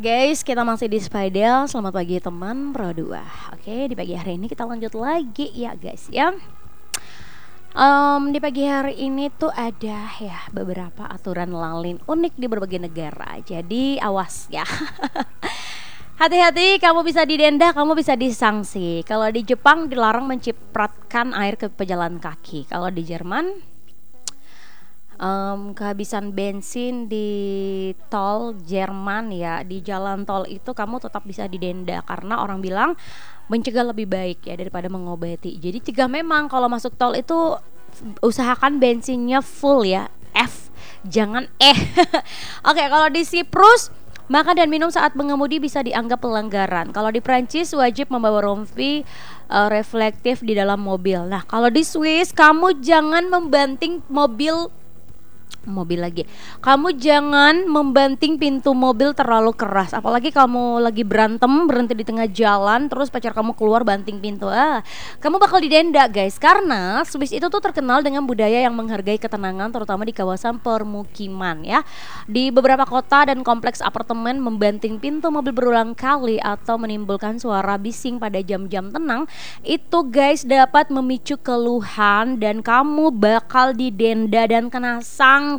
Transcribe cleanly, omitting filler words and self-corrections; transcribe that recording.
Guys, kita masih di Spidel. Selamat pagi teman Pro 2. Oke, di pagi hari ini kita lanjut lagi ya guys ya. Di pagi hari ini tuh ada ya beberapa aturan lalin unik di berbagai negara. Jadi awas ya. Hati-hati, kamu bisa didenda, kamu bisa disanksi. Kalau di Jepang dilarang mencipratkan air ke pejalan kaki. Kalau di Jerman kehabisan bensin di tol Jerman ya, di jalan tol itu kamu tetap bisa didenda karena orang bilang mencegah lebih baik ya daripada mengobati. Jadi jika memang kalau masuk tol itu usahakan bensinnya full ya, F jangan Oke, kalau di Siprus makan dan minum saat mengemudi bisa dianggap pelanggaran. Kalau di Prancis wajib membawa rompi reflektif di dalam mobil. Nah, kalau di Swiss kamu jangan membanting mobil lagi. Kamu jangan membanting pintu mobil terlalu keras. Apalagi kamu lagi berantem, berhenti di tengah jalan, terus pacar kamu keluar banting pintu. Kamu bakal didenda, guys. Karena Swiss itu tuh terkenal dengan budaya yang menghargai ketenangan, terutama di kawasan permukiman ya. Di beberapa kota dan kompleks apartemen, membanting pintu mobil berulang kali atau menimbulkan suara bising pada jam-jam tenang itu guys dapat memicu keluhan dan kamu bakal didenda dan kena sanksi